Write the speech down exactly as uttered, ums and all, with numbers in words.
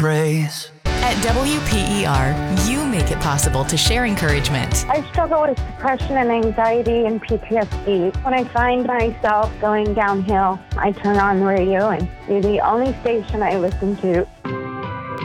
praise. At W P E R, you make it possible to share encouragement. I struggle with depression and anxiety and P T S D. When I find myself going downhill, I turn on the radio and you're the only station I listen to.